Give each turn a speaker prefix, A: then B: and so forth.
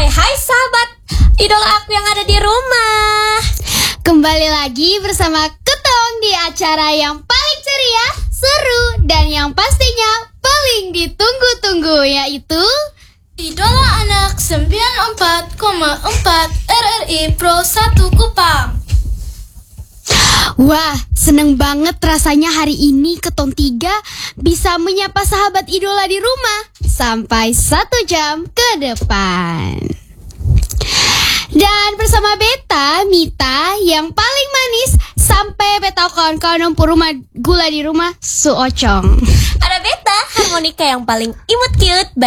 A: Hai sahabat idola aku yang ada di rumah.
B: Kembali lagi bersama Ketong di acara yang paling ceria, seru, dan yang pastinya paling ditunggu-tunggu, yaitu
A: Idola Anak 94,4 RRI Pro 1 Kupang.
B: wah, seneng banget rasanya hari ini Ketong 3 bisa menyapa sahabat idola di rumah sampai 1 jam ke depan. Dan bersama Beta, Mita yang paling manis sampai beta kawan-kawan rumah gula di rumah Suocong.
A: Ada Beta, harmonika yang paling imut cute.